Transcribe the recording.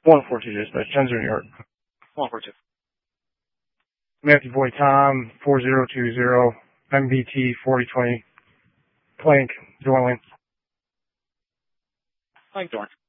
142 dispatch, 10 New York. 142. Matthew Boy Tom, 4020, MBT 4020, Plank, Dorling. Plank, Dorling.